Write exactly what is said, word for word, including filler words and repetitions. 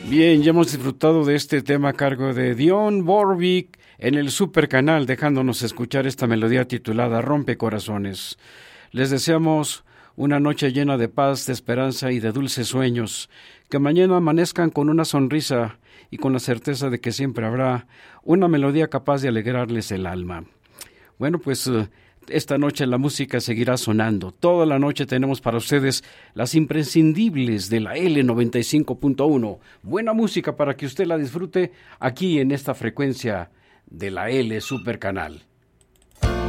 Bien, ya hemos disfrutado de este tema a cargo de Dionne Warwick en el Super Canal, dejándonos escuchar esta melodía titulada Rompe Corazones. Les deseamos una noche llena de paz, de esperanza y de dulces sueños. Que mañana amanezcan con una sonrisa y con la certeza de que siempre habrá una melodía capaz de alegrarles el alma. Bueno, pues uh, esta noche la música seguirá sonando. Toda la noche tenemos para ustedes las imprescindibles de la L noventa y cinco punto uno. Buena música para que usted la disfrute aquí en esta frecuencia de la L Super Canal.